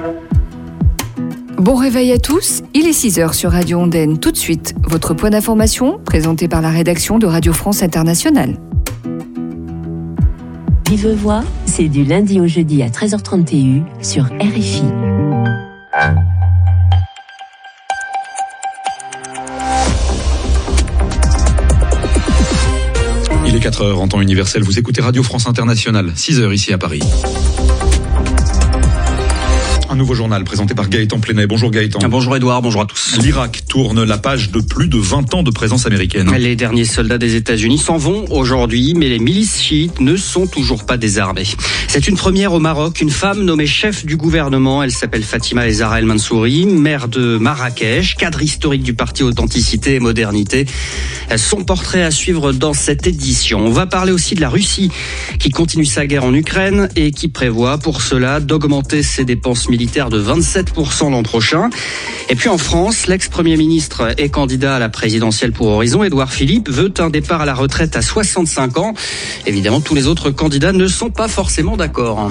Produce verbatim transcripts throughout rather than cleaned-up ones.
Bon réveil à tous, il est six heures sur Radio Ondaine. Tout de suite, votre point d'information présenté par la rédaction de Radio France Internationale. Vive Voix, c'est du lundi au jeudi à treize heures trente sur R F I. Il est quatre heures en temps universel, vous écoutez Radio France Internationale, six heures ici à Paris. Un nouveau journal présenté par Gaëtan Plenet. Bonjour Gaëtan. Bonjour Edouard, bonjour à tous. L'Irak tourne la page de plus de vingt ans de présence américaine. Les derniers soldats des États-Unis s'en vont aujourd'hui, mais les milices chiites ne sont toujours pas désarmées. C'est une première au Maroc, une femme nommée chef du gouvernement. Elle s'appelle Fatima El Zahra El Mansouri, maire de Marrakech, cadre historique du parti Authenticité et Modernité. Son portrait à suivre dans cette édition. On va parler aussi de la Russie qui continue sa guerre en Ukraine et qui prévoit pour cela d'augmenter ses dépenses militaires de vingt-sept pour cent l'an prochain. Et puis en France, l'ex-premier ministre et candidat à la présidentielle pour Horizon, Édouard Philippe, veut un départ à la retraite à soixante-cinq ans. Évidemment, tous les autres candidats ne sont pas forcément d'accord.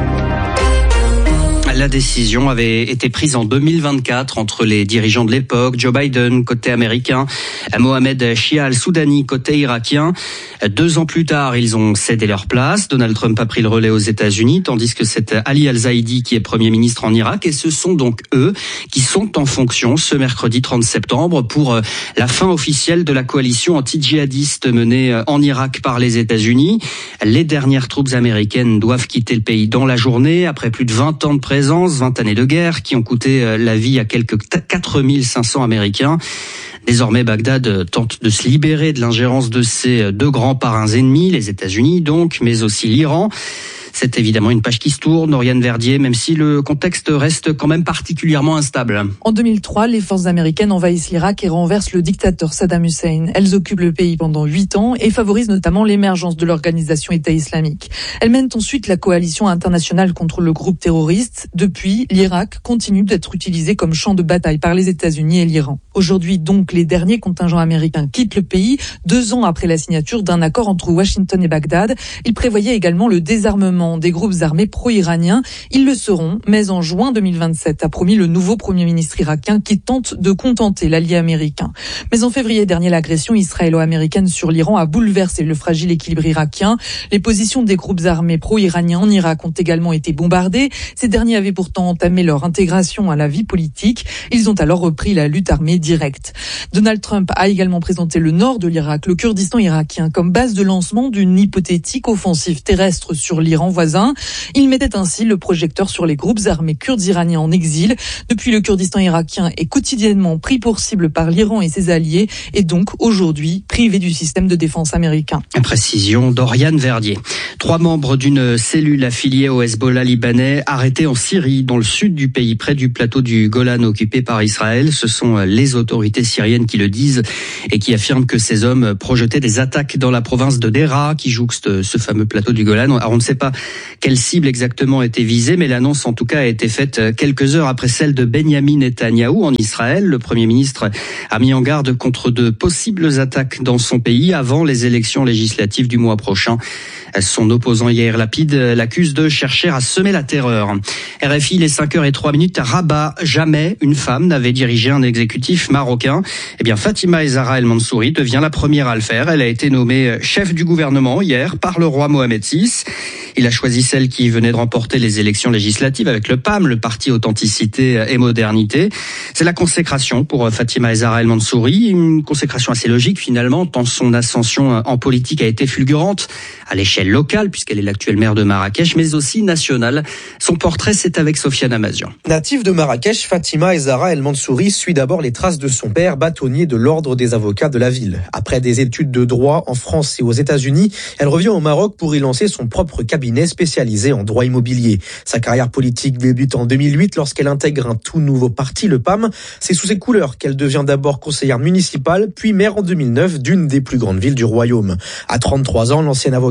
La décision avait été prise en deux mille vingt-quatre entre les dirigeants de l'époque, Joe Biden côté américain, Mohamed Shia al-Soudani côté irakien. Deux ans plus tard, ils ont cédé leur place. Donald Trump a pris le relais aux États-Unis, tandis que c'est Ali al-Zaidi qui est Premier ministre en Irak. Et ce sont donc eux qui sont en fonction ce mercredi trente septembre pour la fin officielle de la coalition anti-djihadiste menée en Irak par les États-Unis. Les dernières troupes américaines doivent quitter le pays dans la journée après plus de vingt ans de présence. vingt années de guerre qui ont coûté la vie à quelques quatre mille cinq cents Américains. Désormais, Bagdad tente de se libérer de l'ingérence de ses deux grands parrains ennemis, les États-Unis donc, mais aussi l'Iran. C'est évidemment une page qui se tourne, Oriane Verdier, même si le contexte reste quand même particulièrement instable. En deux mille trois, les forces américaines envahissent l'Irak et renversent le dictateur Saddam Hussein. Elles occupent le pays pendant huit ans et favorisent notamment l'émergence de l'organisation État islamique. Elles mènent ensuite la coalition internationale contre le groupe terroriste. Depuis, l'Irak continue d'être utilisé comme champ de bataille par les États-Unis et l'Iran. Aujourd'hui, donc, les derniers contingents américains quittent le pays, deux ans après la signature d'un accord entre Washington et Bagdad. Il prévoyait également le désarmement des groupes armés pro-iraniens. Ils le seront, mais en juin deux mille vingt-sept, a promis le nouveau Premier ministre irakien qui tente de contenter l'allié américain. Mais en février dernier, l'agression israélo-américaine sur l'Iran a bouleversé le fragile équilibre irakien. Les positions des groupes armés pro-iraniens en Irak ont également été bombardées. Ces derniers avaient pourtant entamé leur intégration à la vie politique. Ils ont alors repris la lutte armée directe. Donald Trump a également présenté le nord de l'Irak, le Kurdistan irakien, comme base de lancement d'une hypothétique offensive terrestre sur l'Iran voisin. Il mettait ainsi le projecteur sur les groupes armés kurdes iraniens en exil. Depuis, le Kurdistan irakien est quotidiennement pris pour cible par l'Iran et ses alliés et donc aujourd'hui privé du système de défense américain. Précision d'Oriane Verdier. Trois membres d'une cellule affiliée au Hezbollah libanais arrêtés en Syrie, dans le sud du pays, près du plateau du Golan occupé par Israël. Ce sont les autorités syriennes qui le disent et qui affirment que ces hommes projetaient des attaques dans la province de Deraa, qui jouxte ce fameux plateau du Golan. Alors on ne sait pas quelle cible exactement était visée, mais l'annonce en tout cas a été faite quelques heures après celle de Benyamin Netanyahou en Israël. Le Premier ministre a mis en garde contre de possibles attaques dans son pays avant les élections législatives du mois prochain. Son opposant Yair Lapid l'accuse de chercher à semer la terreur. R F I, les cinq heures zéro trois à Rabat. Jamais une femme n'avait dirigé un exécutif marocain. Eh bien, Fatima El Zahra El Mansouri devient la première à le faire. Elle a été nommée chef du gouvernement hier par le roi Mohamed six. Il a choisi celle qui venait de remporter les élections législatives avec le P A M, le parti Authenticité et Modernité. C'est la consécration pour Fatima El Zahra El Mansouri, une consécration assez logique finalement, tant son ascension en politique a été fulgurante à l'échelle locale, puisqu'elle est l'actuelle maire de Marrakech, mais aussi nationale. Son portrait, c'est avec Sofiane Amazian. Native de Marrakech, Fatima El Zahra El Mansouri suit d'abord les traces de son père, bâtonnier de l'ordre des avocats de la ville. Après des études de droit en France et aux États-Unis, elle revient au Maroc pour y lancer son propre cabinet spécialisé en droit immobilier. Sa carrière politique débute en deux mille huit lorsqu'elle intègre un tout nouveau parti, le P A M. C'est sous ses couleurs qu'elle devient d'abord conseillère municipale, puis maire en deux mille neuf d'une des plus grandes villes du royaume. À trente-trois ans, l'ancienne avocate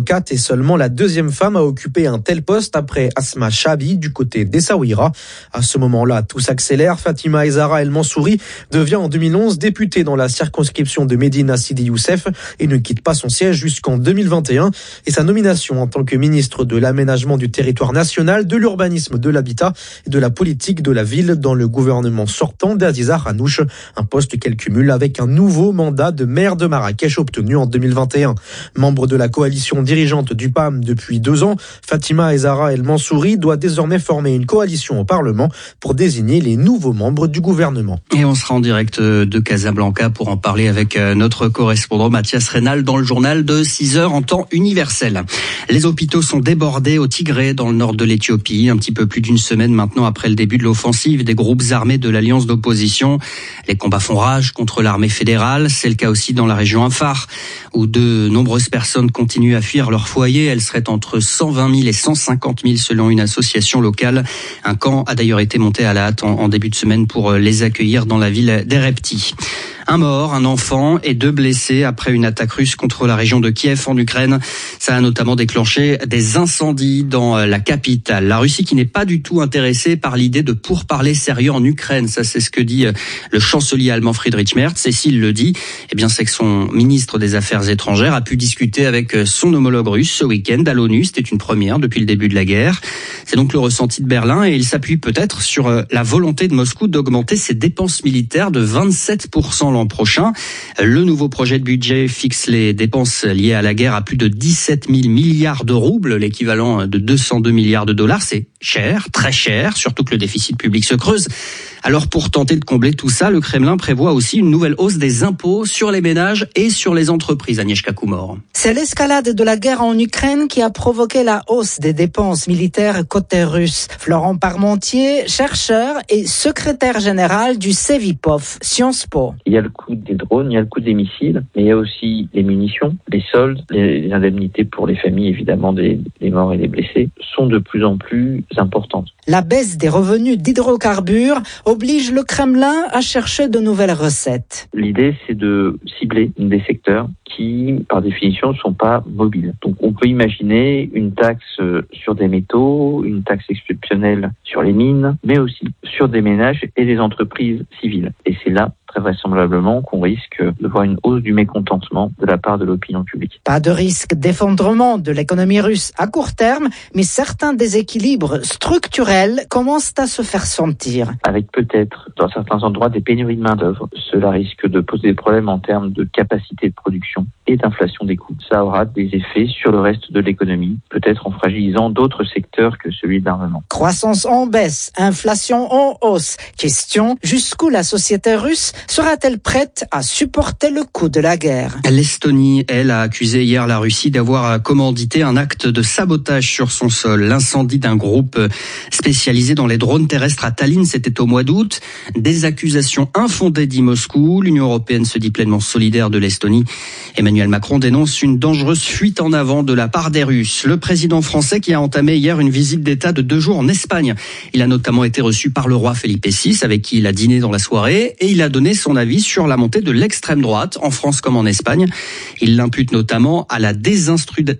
avocate est seulement la deuxième femme à occuper un tel poste après Asma Chabi du côté d'Essaouira. À ce moment-là, tout s'accélère. Fatima Aizara El Mansouri devient en deux mille onze députée dans la circonscription de Médina Sidi Youssef et ne quitte pas son siège jusqu'en deux mille vingt et un. Et sa nomination en tant que ministre de l'aménagement du territoire national, de l'urbanisme, de l'habitat et de la politique de la ville dans le gouvernement sortant d'Aziza Hanouch, un poste qu'elle cumule avec un nouveau mandat de maire de Marrakech obtenu en deux mille vingt et un. Membre de la coalition dirigeante du P A M depuis deux ans, Fatima Aizara El Mansouri doit désormais former une coalition au Parlement pour désigner les nouveaux membres du gouvernement. Et on sera en direct de Casablanca pour en parler avec notre correspondant Mathias Reynal dans le journal de six heures en temps universel. Les hôpitaux sont débordés au Tigré dans le nord de l'Éthiopie, un petit peu plus d'une semaine maintenant après le début de l'offensive des groupes armés de l'alliance d'opposition. Les combats font rage contre l'armée fédérale, c'est le cas aussi dans la région Afar, où de nombreuses personnes continuent à fuir leur foyer. Elles seraient entre cent vingt mille et cent cinquante mille selon une association locale. Un camp a d'ailleurs été monté à la hâte en, en début de semaine pour les accueillir dans la ville d'Erepti. Un mort, un enfant et deux blessés après une attaque russe contre la région de Kiev en Ukraine. Ça a notamment déclenché des incendies dans la capitale. La Russie qui n'est pas du tout intéressée par l'idée de pourparlers sérieux en Ukraine. Ça, c'est ce que dit le chancelier allemand Friedrich Merz. Et s'il le dit, eh bien, c'est que son ministre des Affaires étrangères a pu discuter avec son homologue russe ce week-end à l'ONU. C'était une première depuis le début de la guerre. C'est donc le ressenti de Berlin et il s'appuie peut-être sur la volonté de Moscou d'augmenter ses dépenses militaires de vingt-sept pour cent l'an prochain. Le nouveau projet de budget fixe les dépenses liées à la guerre à plus de dix-sept mille milliards de roubles, l'équivalent de deux cent deux milliards de dollars. C'est cher, très cher, surtout que le déficit public se creuse. Alors pour tenter de combler tout ça, le Kremlin prévoit aussi une nouvelle hausse des impôts sur les ménages et sur les entreprises. Agnieszka Kumor. C'est l'escalade de la guerre en Ukraine qui a provoqué la hausse des dépenses militaires côté russe. Florent Parmentier, chercheur et secrétaire général du Cevipof, Sciences Po. Il y a le coût des drones, il y a le coût des missiles, mais il y a aussi les munitions, les soldes, les indemnités pour les familles évidemment des, des morts et des blessés sont de plus en plus importantes. La baisse des revenus d'hydrocarbures oblige le Kremlin à chercher de nouvelles recettes. L'idée, c'est de cibler des secteurs qui, par définition, ne sont pas mobiles. Donc, on peut imaginer une taxe sur des métaux, une taxe exceptionnelle sur les mines, mais aussi sur des ménages et des entreprises civiles. Et c'est là, très vraisemblablement, qu'on risque de voir une hausse du mécontentement de la part de l'opinion publique. Pas de risque d'effondrement de l'économie russe à court terme, mais certains déséquilibres structurels commencent à se faire sentir. Avec peut-être, dans certains endroits, des pénuries de main-d'œuvre. Cela risque de poser des problèmes en termes de capacité de production et d'inflation des coûts. Ça aura des effets sur le reste de l'économie, peut-être en fragilisant d'autres secteurs que celui de l'armement. Croissance en baisse, inflation en hausse. Question, jusqu'où la société russe sera-t-elle prête à supporter le coût de la guerre? L'Estonie, elle, a accusé hier la Russie d'avoir commandité un acte de sabotage sur son sol. L'incendie d'un groupe spécialisé dans les drones terrestres à Tallinn, c'était au mois d'août. Des accusations infondées, dit Moscou. L'Union européenne se dit pleinement solidaire de l'Estonie. Emmanuel Macron dénonce une dangereuse fuite en avant de la part des Russes. Le président français qui a entamé hier une visite d'État de deux jours en Espagne. Il a notamment été reçu par le roi Felipe six, avec qui il a dîné dans la soirée, et il a donné son avis sur la montée de l'extrême droite, en France comme en Espagne. Il l'impute notamment à la désinstru-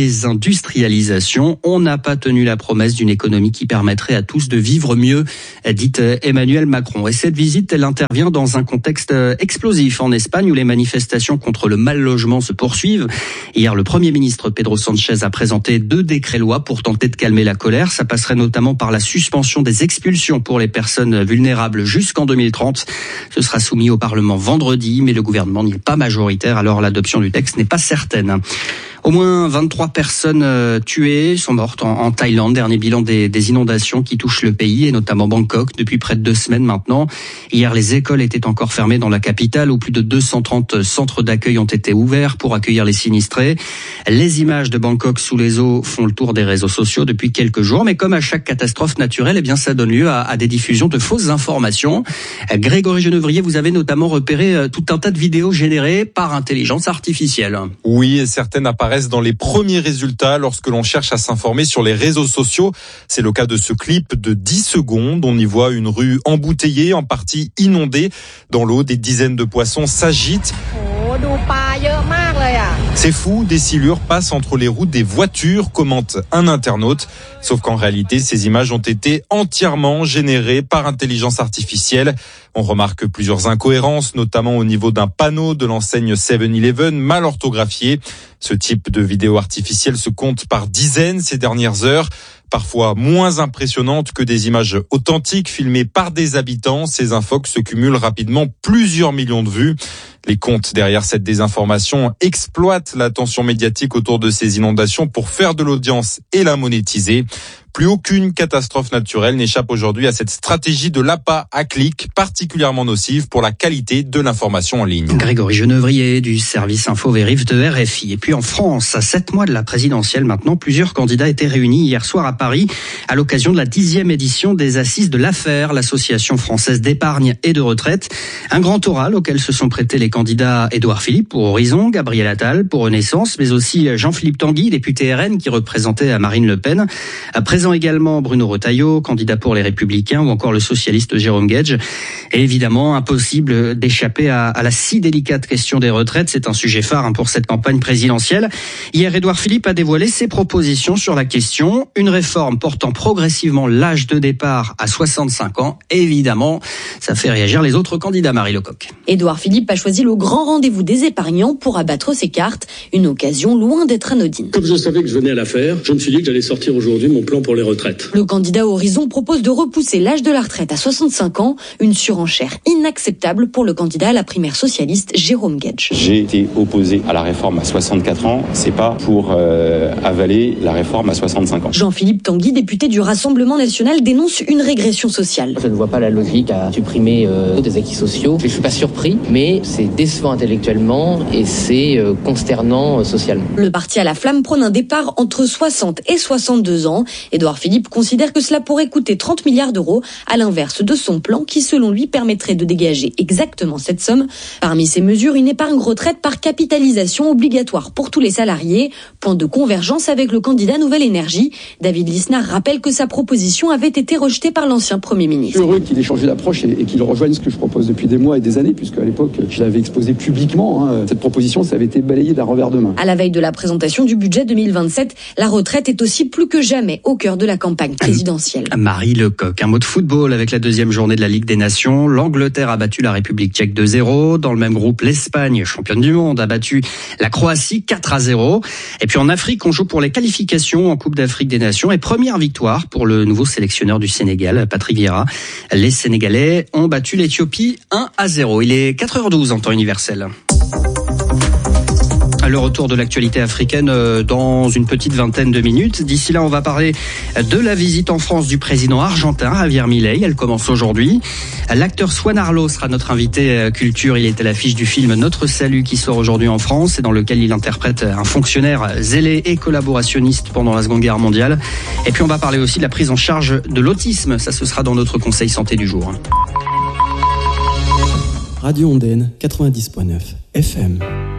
désindustrialisation. On n'a pas tenu la promesse d'une économie qui permettrait à tous de vivre mieux, dit Emmanuel Macron. Et cette visite, elle intervient dans un contexte explosif en Espagne où les manifestations contre le mal logement se poursuivent. Hier, le Premier ministre Pedro Sánchez a présenté deux décrets-lois pour tenter de calmer la colère. Ça passerait notamment par la suspension des expulsions pour les personnes vulnérables jusqu'en deux mille trente. Ce sera soumis au Parlement vendredi, mais le gouvernement n'y est pas majoritaire, alors l'adoption du texte n'est pas certaine. Au moins vingt-trois personnes tuées sont mortes en, en Thaïlande. Dernier bilan des, des inondations qui touchent le pays, et notamment Bangkok, depuis près de deux semaines maintenant. Hier, les écoles étaient encore fermées dans la capitale, où plus de deux cent trente centres d'accueil ont été ouverts pour accueillir les sinistrés. Les images de Bangkok sous les eaux font le tour des réseaux sociaux depuis quelques jours, mais comme à chaque catastrophe naturelle, eh bien, ça donne lieu à, à des diffusions de fausses informations. Grégory Genevrier, vous avez notamment repéré tout un tas de vidéos générées par intelligence artificielle. Oui, et certaines apparaissent dans les premiers résultats lorsque l'on cherche à s'informer sur les réseaux sociaux. C'est le cas de ce clip de dix secondes. On y voit une rue embouteillée, en partie inondée. Dans l'eau, des dizaines de poissons s'agitent. Oh, du pa yor makเลยอ่ะ C'est fou, des silures passent entre les roues des voitures, commente un internaute. Sauf qu'en réalité, ces images ont été entièrement générées par intelligence artificielle. On remarque plusieurs incohérences, notamment au niveau d'un panneau de l'enseigne seven eleven mal orthographié. Ce type de vidéo artificielle se compte par dizaines ces dernières heures. Parfois moins impressionnantes que des images authentiques filmées par des habitants, ces infox se cumulent rapidement plusieurs millions de vues. Les comptes derrière cette désinformation exploitent l'attention médiatique autour de ces inondations pour faire de l'audience et la monétiser. Plus aucune catastrophe naturelle n'échappe aujourd'hui à cette stratégie de l'appât à clic, particulièrement nocive pour la qualité de l'information en ligne. Grégory Genevrier du service Info Vérif de R F I. Et puis en France, à sept mois de la présidentielle maintenant, plusieurs candidats étaient réunis hier soir à Paris à l'occasion de la dixième édition des Assises de l'Affaire, l'association française d'épargne et de retraite. Un grand oral auquel se sont prêtés les candidats Édouard Philippe pour Horizon, Gabriel Attal pour Renaissance, mais aussi Jean-Philippe Tanguy, député R N qui représentait Marine Le Pen. Présent également Bruno Retailleau, candidat pour les Républicains, ou encore le socialiste Jérôme Guedj. Et évidemment, impossible d'échapper à, à la si délicate question des retraites. C'est un sujet phare hein, pour cette campagne présidentielle. Hier, Édouard Philippe a dévoilé ses propositions sur la question. Une réforme portant progressivement l'âge de départ à soixante-cinq ans. Et évidemment, ça fait réagir les autres candidats, Marie Lecoq. Édouard Philippe a choisi le grand rendez-vous des épargnants pour abattre ses cartes. Une occasion loin d'être anodine. Comme je savais que je venais à la faire, je me suis dit que j'allais sortir aujourd'hui mon plan pour les retraites. Le candidat Horizon propose de repousser l'âge de la retraite à soixante-cinq ans, une surenchère inacceptable pour le candidat à la primaire socialiste Jérôme Guedj. J'ai été opposé à la réforme à soixante-quatre ans, c'est pas pour euh, avaler la réforme à soixante-cinq ans. Jean-Philippe Tanguy, député du Rassemblement national, dénonce une régression sociale. Je ne vois pas la logique à supprimer euh, des acquis sociaux. Je ne suis pas surpris, mais c'est décevant intellectuellement et c'est euh, consternant euh, socialement. Le parti à la flamme prône un départ entre soixante et soixante-deux ans. Édouard Philippe considère que cela pourrait coûter trente milliards d'euros, à l'inverse de son plan qui, selon lui, permettrait de dégager exactement cette somme. Parmi ces mesures, une épargne retraite par capitalisation obligatoire pour tous les salariés. Point de convergence avec le candidat Nouvelle Énergie. David Lisnard rappelle que sa proposition avait été rejetée par l'ancien Premier ministre. Je suis heureux qu'il ait changé d'approche et, et qu'il rejoigne ce que je propose depuis des mois et des années, puisque à l'époque, je l'avais exposé publiquement. Hein. Cette proposition, ça avait été balayé d'un revers de main. À la veille de la présentation du budget deux mille vingt-sept, la retraite est aussi plus que jamais au cœur de la campagne présidentielle. Marie Lecoq, un mot de football avec la deuxième journée de la Ligue des Nations. L'Angleterre a battu la République tchèque deux zéro. Dans le même groupe, l'Espagne, championne du monde, a battu la Croatie quatre à zéro. Et puis en Afrique, on joue pour les qualifications en Coupe d'Afrique des Nations. Et première victoire pour le nouveau sélectionneur du Sénégal, Patrick Vieira. Les Sénégalais ont battu l'Éthiopie un à zéro. Il est quatre heures douze en temps universel. Le retour de l'actualité africaine dans une petite vingtaine de minutes. D'ici là, on va parler de la visite en France du président argentin Javier Milei. Elle commence aujourd'hui. L'acteur Swan Arlo sera notre invité culture. Il est à l'affiche du film Notre Salut qui sort aujourd'hui en France et dans lequel il interprète un fonctionnaire zélé et collaborationniste pendant la Seconde Guerre mondiale. Et puis on va parler aussi de la prise en charge de l'autisme. Ça, ce sera dans notre conseil santé du jour. Radio Ondaine, quatre-vingt-dix point neuf F M.